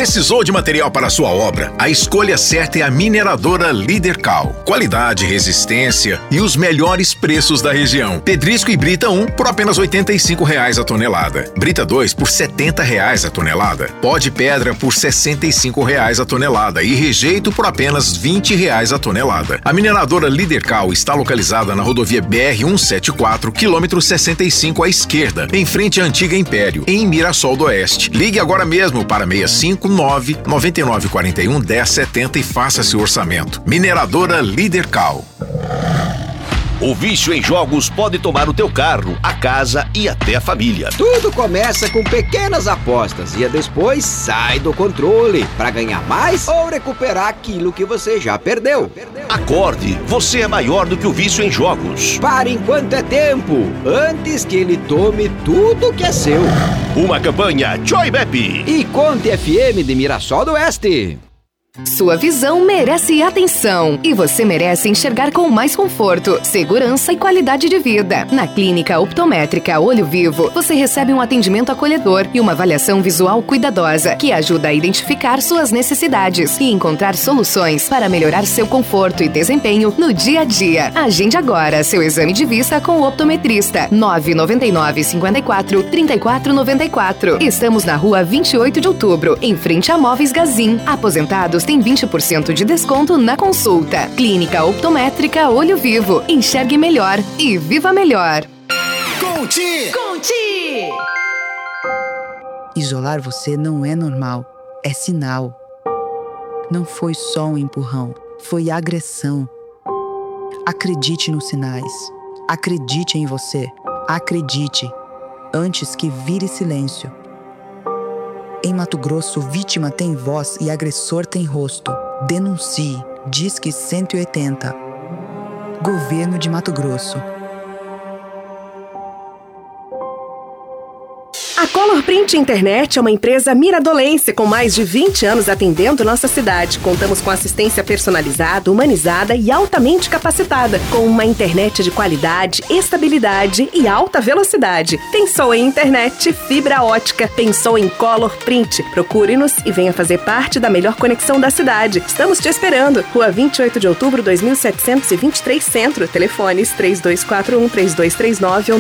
Precisou de material para sua obra? A escolha certa é a mineradora Lídercal. Qualidade, resistência e os melhores preços da região. Pedrisco e brita 1 por apenas R$ 85,00 a tonelada. Brita 2 por R$ 70,00 a tonelada. Pó de pedra por R$ 65,00 a tonelada e rejeito por apenas R$ 20,00 a tonelada. A mineradora Lídercal está localizada na rodovia BR-174, quilômetro 65 à esquerda, em frente à antiga Império, em Mirassol do Oeste. Ligue agora mesmo para 659-9941-1070 e faça seu orçamento. Mineradora Lídercal. O vício em jogos pode tomar o teu carro, a casa e até a família. Tudo começa com pequenas apostas e depois sai do controle para ganhar mais ou recuperar aquilo que você já perdeu. Acorde, você é maior do que o vício em jogos. Pare enquanto é tempo, antes que ele tome tudo que é seu. Uma campanha Joybep e Conte FM de Mirassol do Oeste. Sua visão merece atenção e você merece enxergar com mais conforto, segurança e qualidade de vida. Na Clínica Optométrica Olho Vivo, você recebe um atendimento acolhedor e uma avaliação visual cuidadosa que ajuda a identificar suas necessidades e encontrar soluções para melhorar seu conforto e desempenho no dia a dia. Agende agora seu exame de vista com o optometrista 999-54-3494. Estamos na rua 28 de outubro, em frente a Móveis Gazin. Aposentados tem 20% de desconto na consulta. Clínica Optométrica Olho Vivo. Enxergue melhor e viva melhor. Conti! Isolar você não é normal, é sinal. Não foi só um empurrão, foi agressão. Acredite nos sinais. Acredite em você. Acredite, antes que vire silêncio. Em Mato Grosso, vítima tem voz e agressor tem rosto. Denuncie. Disque 180. Governo de Mato Grosso. A Color Print Internet é uma empresa miradolense com mais de 20 anos atendendo nossa cidade. Contamos com assistência personalizada, humanizada e altamente capacitada, com uma internet de qualidade, estabilidade e alta velocidade. Pensou em internet, fibra ótica, pensou em Color Print. Procure-nos e venha fazer parte da melhor conexão da cidade. Estamos te esperando. Rua 28 de outubro, 2723 Centro. Telefones 3241-3239 ou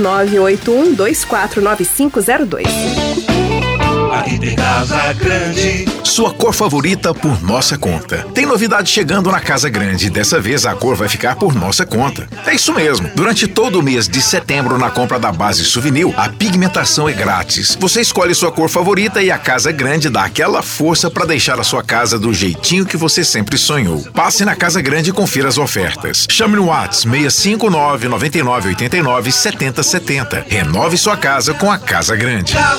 981-249502. Aqui tem Casa Grande. Sua cor favorita por nossa conta. Tem novidade chegando na Casa Grande. Dessa vez a cor vai ficar por nossa conta. É isso mesmo. Durante todo o mês de setembro, na compra da base Souvenir, a pigmentação é grátis. Você escolhe sua cor favorita e a Casa Grande dá aquela força para deixar a sua casa do jeitinho que você sempre sonhou. Passe na Casa Grande e confira as ofertas. Chame no WhatsApp 659-9989-7070. Renove sua casa com a Casa Grande.